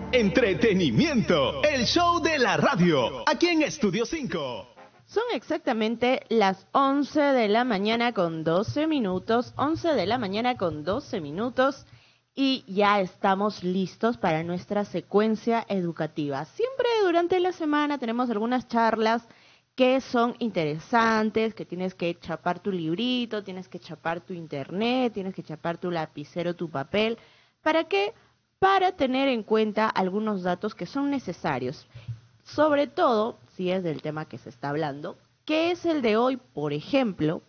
entretenimiento, el show de la radio, aquí en Estudio 5. Son exactamente las 11 de la mañana con 12 minutos, 11 de la mañana con 12 minutos, y ya estamos listos para nuestra secuencia educativa. Siempre durante la semana tenemos algunas charlas que son interesantes, que tienes que chapar tu librito, tienes que chapar tu internet, tienes que chapar tu lapicero, tu papel. ¿Para qué? Para tener en cuenta algunos datos que son necesarios. Sobre todo, si es del tema que se está hablando, que es el de hoy, por ejemplo,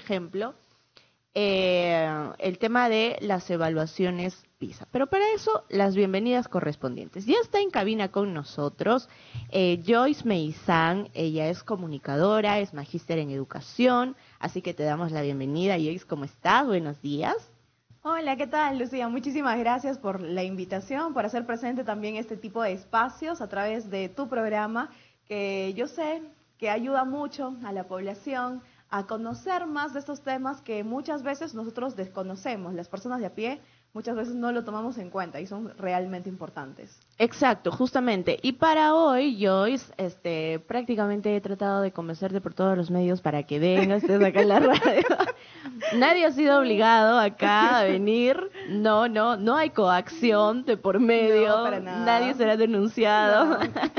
el tema de las evaluaciones PISA. Pero para eso, las bienvenidas correspondientes. Ya está en cabina con nosotros Joyce Meizán. Ella es comunicadora, es magíster en educación, así que te damos la bienvenida. Joyce, ¿cómo estás? Buenos días. Hola, ¿qué tal, Lucía? Muchísimas gracias por la invitación, por hacer presente también este tipo de espacios a través de tu programa, que yo sé que ayuda mucho a la población a conocer más de estos temas que muchas veces nosotros desconocemos. Las personas de a pie muchas veces no lo tomamos en cuenta y son realmente importantes. Exacto, justamente. Y para hoy, Joyce, prácticamente he tratado de convencerte por todos los medios para que vengas, estés acá en la radio. Nadie ha sido obligado acá a venir. No hay coacción de por medio. No, para nada. Nadie será denunciado. No.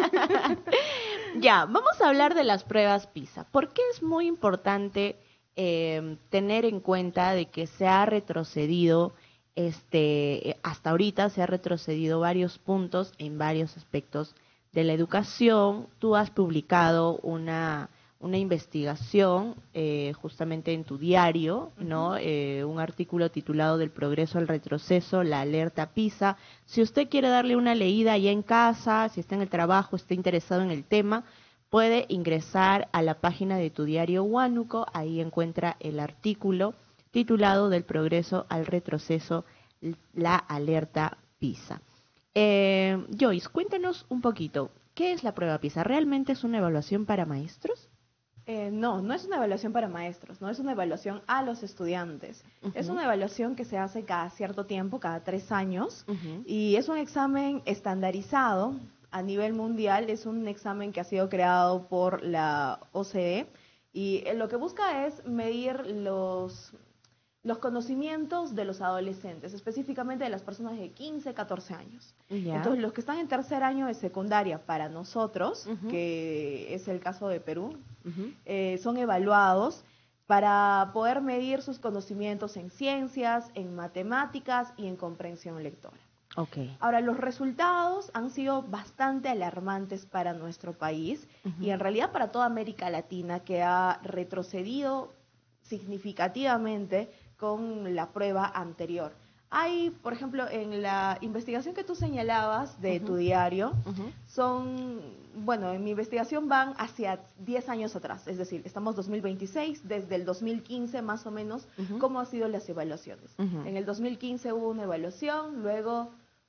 Ya, vamos a hablar de las pruebas PISA. ¿Por qué es muy importante tener en cuenta de que se ha retrocedido hasta ahorita se ha retrocedido varios puntos en varios aspectos de la educación? Tú has publicado una investigación justamente en tu diario, ¿no? Un artículo titulado Del progreso al retroceso, la alerta PISA. Si usted quiere darle una leída allá en casa, si está en el trabajo, está interesado en el tema, puede ingresar a la página de tu diario Huánuco. Ahí encuentra el artículo titulado Del progreso al retroceso, la alerta PISA. Joyce, cuéntanos un poquito, ¿qué es la prueba PISA? ¿Realmente es una evaluación para maestros? No es una evaluación para maestros, no es una evaluación a los estudiantes. Es una evaluación que se hace cada cierto tiempo, cada 3 años, y es un examen estandarizado a nivel mundial. Es un examen que ha sido creado por la OCDE y lo que busca es medir los conocimientos de los adolescentes, específicamente de las personas de 15, 14 años. Ya. Entonces, los que están en tercer año de secundaria para nosotros, que es el caso de Perú, son evaluados para poder medir sus conocimientos en ciencias, en matemáticas y en comprensión lectora. Okay. Ahora, los resultados han sido bastante alarmantes para nuestro país y en realidad para toda América Latina, que ha retrocedido significativamente con la prueba anterior. Hay, por ejemplo, en la investigación que tú señalabas de tu diario, en mi investigación van hacia 10 años atrás, es decir, estamos 2026, desde el 2015 más o menos, ¿cómo han sido las evaluaciones? En el 2015 hubo una evaluación, luego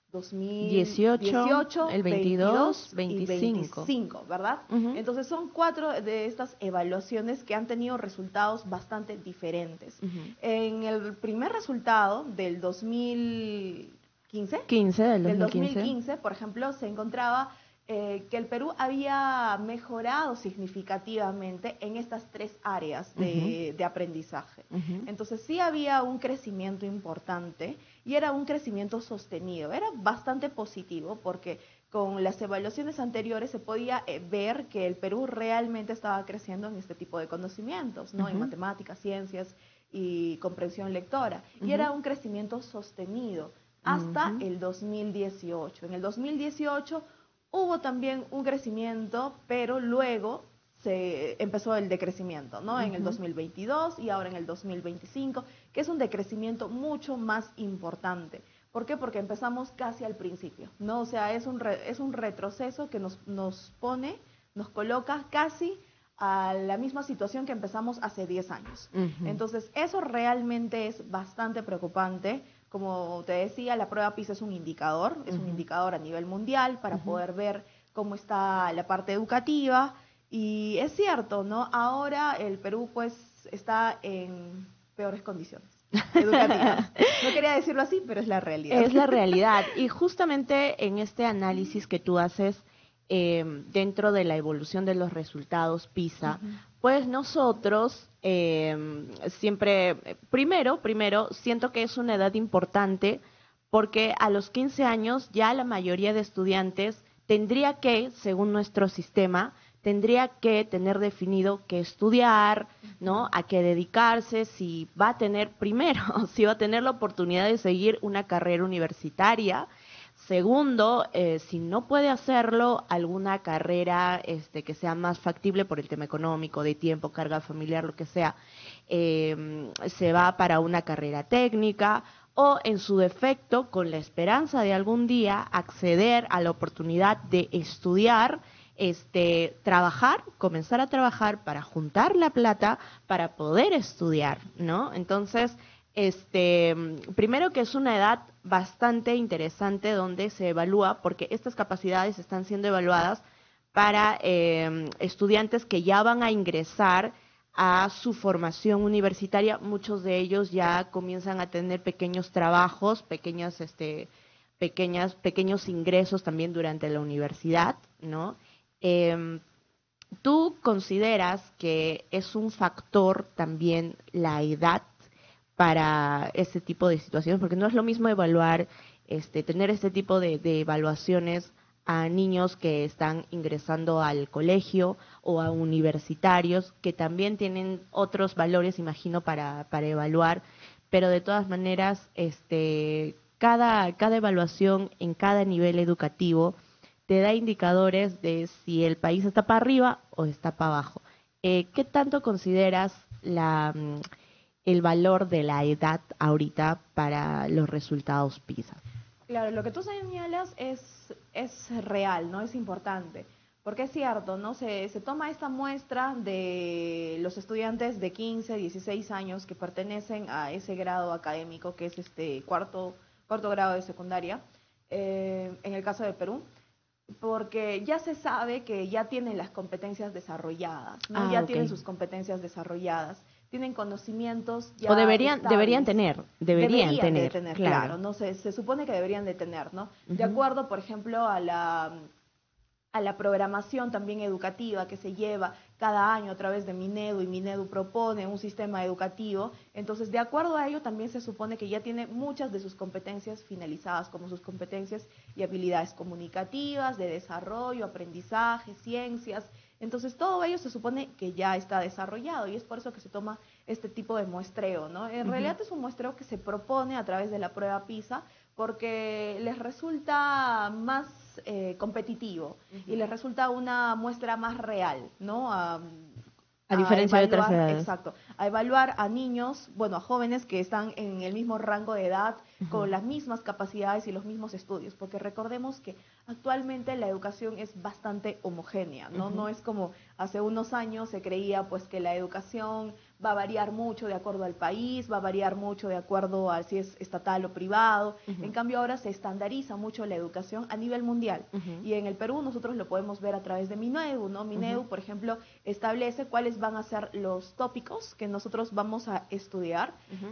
2018, el 22, y 25, ¿verdad? Entonces son 4 de estas evaluaciones que han tenido resultados bastante diferentes. En el primer resultado del 2015, del 2015, por ejemplo, se encontraba que el Perú había mejorado significativamente en estas 3 áreas de aprendizaje. Entonces sí había un crecimiento importante y era un crecimiento sostenido. Era bastante positivo porque con las evaluaciones anteriores se podía ver que el Perú realmente estaba creciendo en este tipo de conocimientos, ¿no? En matemáticas, ciencias y comprensión lectora. Y era un crecimiento sostenido hasta el 2018. En el 2018 hubo también un crecimiento, pero luego se empezó el decrecimiento, ¿no? En el 2022 y ahora en el 2025, que es un decrecimiento mucho más importante. ¿Por qué? Porque empezamos casi al principio, ¿no? O sea, es un retroceso que nos coloca casi a la misma situación que empezamos hace 10 años. Entonces, eso realmente es bastante preocupante. Como te decía, la prueba PISA es un indicador a nivel mundial para poder ver cómo está la parte educativa. Y es cierto, ¿no? Ahora el Perú pues está en peores condiciones. educativa. No quería decirlo así, pero es la realidad. Es la realidad. Y justamente en este análisis que tú haces dentro de la evolución de los resultados PISA, pues nosotros siempre, primero, siento que es una edad importante porque a los 15 años ya la mayoría de estudiantes tendría que, según nuestro sistema, tendría que tener definido qué estudiar, ¿no? A qué dedicarse, si va a tener, primero, si va a tener la oportunidad de seguir una carrera universitaria. Segundo, si no puede hacerlo, alguna carrera que sea más factible por el tema económico, de tiempo, carga familiar, lo que sea, se va para una carrera técnica o, en su defecto, con la esperanza de algún día acceder a la oportunidad de estudiar, trabajar, comenzar a trabajar para juntar la plata para poder estudiar, ¿no? Entonces, primero que es una edad bastante interesante donde se evalúa, porque estas capacidades están siendo evaluadas para estudiantes que ya van a ingresar a su formación universitaria. Muchos de ellos ya comienzan a tener pequeños trabajos, pequeños ingresos también durante la universidad, ¿no? ¿Tú consideras que es un factor también la edad para este tipo de situaciones? Porque no es lo mismo evaluar, tener este tipo de evaluaciones a niños que están ingresando al colegio o a universitarios que también tienen otros valores, imagino, para evaluar, pero de todas maneras, cada evaluación en cada nivel educativo te da indicadores de si el país está para arriba o está para abajo. ¿Qué tanto consideras el valor de la edad ahorita para los resultados PISA? Claro, lo que tú señalas es real, ¿no? Es importante, porque es cierto, ¿no? Se toma esta muestra de los estudiantes de 15, 16 años que pertenecen a ese grado académico que es cuarto grado de secundaria, en el caso de Perú, porque ya se sabe que ya tienen las competencias desarrolladas, ¿no? Ya tienen sus competencias desarrolladas, tienen conocimientos ya o deberían tener, claro, no se supone que deberían de tener, ¿no? De acuerdo, por ejemplo, a la programación también educativa que se lleva cada año a través de Minedu, y Minedu propone un sistema educativo. Entonces, de acuerdo a ello, también se supone que ya tiene muchas de sus competencias finalizadas, como sus competencias y habilidades comunicativas, de desarrollo, aprendizaje, ciencias. Entonces, todo ello se supone que ya está desarrollado, y es por eso que se toma este tipo de muestreo, ¿no? En realidad es un muestreo que se propone a través de la prueba PISA porque les resulta más competitivo y les resulta una muestra más real, ¿no? A diferencia de otras edades. Exacto, a evaluar a niños, bueno, a jóvenes que están en el mismo rango de edad, con las mismas capacidades y los mismos estudios, porque recordemos que actualmente la educación es bastante homogénea, ¿no? No es como hace unos años se creía pues que la educación va a variar mucho de acuerdo al país, va a variar mucho de acuerdo a si es estatal o privado. En cambio ahora se estandariza mucho la educación a nivel mundial. Y en el Perú nosotros lo podemos ver a través de Minedu, ¿no? Minedu, por ejemplo, establece cuáles van a ser los tópicos que nosotros vamos a estudiar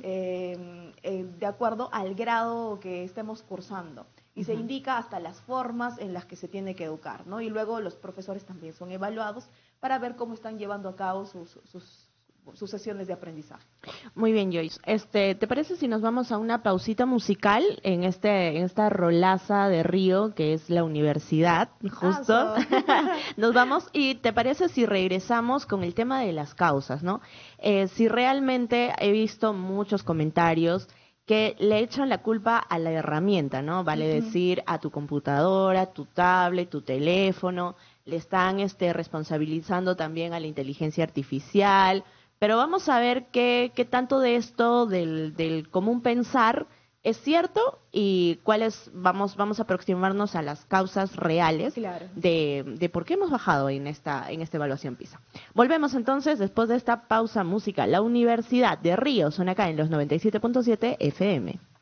de acuerdo al grado que estemos cursando. Y se indica hasta las formas en las que se tiene que educar, ¿no? Y luego los profesores también son evaluados para ver cómo están llevando a cabo sus sesiones de aprendizaje. Muy bien, Joyce. ¿Te parece si nos vamos a una pausita musical en esta rolaza de Río que es la universidad, justo? Nos vamos, y ¿te parece si regresamos con el tema de las causas, ¿no? Si realmente he visto muchos comentarios que le echan la culpa a la herramienta, ¿no? Vale decir, a tu computadora, tu tablet, tu teléfono, le están responsabilizando también a la inteligencia artificial. Pero vamos a ver qué tanto de esto del común pensar es cierto y vamos a aproximarnos a las causas reales de por qué hemos bajado en esta evaluación PISA. Volvemos entonces después de esta pausa musical. La Universidad de Río suena acá en los 97.7 FM.